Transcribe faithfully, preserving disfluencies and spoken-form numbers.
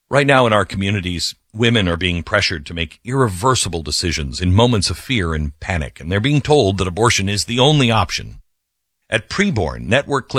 Right now in our communities, women are being pressured to make irreversible decisions in moments of fear and panic, and they're being told that abortion is the only option. At Preborn, Network